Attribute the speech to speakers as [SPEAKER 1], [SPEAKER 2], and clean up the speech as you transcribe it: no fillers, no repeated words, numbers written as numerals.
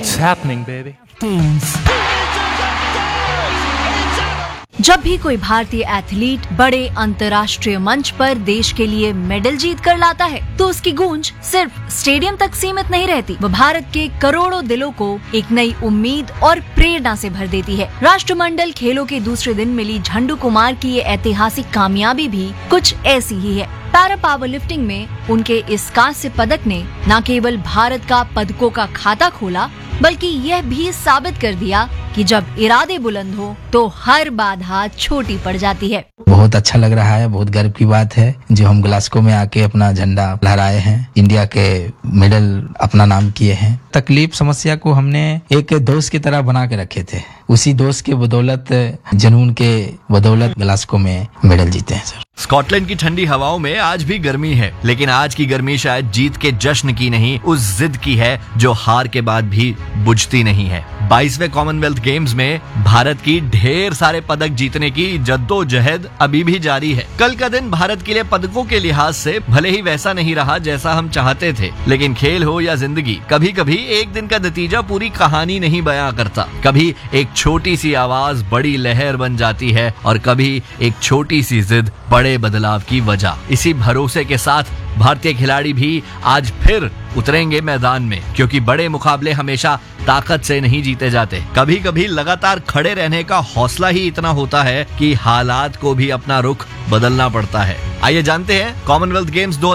[SPEAKER 1] It's happening, baby.
[SPEAKER 2] जब भी कोई भारतीय एथलीट बड़े अंतर्राष्ट्रीय मंच पर देश के लिए मेडल जीत कर लाता है तो उसकी गूंज सिर्फ स्टेडियम तक सीमित नहीं रहती, वो भारत के करोड़ों दिलों को एक नई उम्मीद और प्रेरणा से भर देती है। राष्ट्रमंडल खेलों के दूसरे दिन मिली झंडू कुमार की ये ऐतिहासिक कामयाबी भी कुछ ऐसी ही है। पैरा पावर लिफ्टिंग में उनके इस कांस्य पदक ने न केवल भारत का पदकों का खाता खोला, बल्कि यह भी साबित कर दिया कि जब इरादे बुलंद हो तो हर बाधा छोटी पड़ जाती है।
[SPEAKER 3] बहुत अच्छा लग रहा है, बहुत गर्व की बात है जो हम ग्लासगो में आके अपना झंडा लहराए हैं, इंडिया के मेडल अपना नाम किए हैं। तकलीफ समस्या को हमने एक दोस्त की तरह बना के रखे थे, उसी दोस्त के बदौलत, जुनून के बदौलत ग्लासगो में मेडल जीते हैं सर।
[SPEAKER 4] स्कॉटलैंड की ठंडी हवाओं में आज भी गर्मी है, लेकिन आज की गर्मी शायद जीत के जश्न की नहीं, उस जिद की है जो हार के बाद भी बुझती नहीं है। 22वें कॉमनवेल्थ गेम्स में भारत की ढेर सारे पदक जीतने की जद्दोजहद अभी भी जारी है। कल का दिन भारत के लिए पदकों के लिहाज से भले ही वैसा नहीं रहा जैसा हम चाहते थे, लेकिन खेल हो या जिंदगी, कभी कभी एक दिन का नतीजा पूरी कहानी नहीं बयां करता। कभी एक छोटी सी आवाज बड़ी लहर बन जाती है और कभी एक छोटी सी जिद बड़े बदलाव की वजह। इसी भरोसे के साथ भारतीय खिलाड़ी भी आज फिर उतरेंगे मैदान में, क्योंकि बड़े मुकाबले हमेशा ताकत से नहीं जीते जाते। कभी कभी लगातार खड़े रहने का हौसला ही इतना होता है कि हालात को भी अपना रुख बदलना पड़ता है। आइए जानते हैं कॉमनवेल्थ गेम्स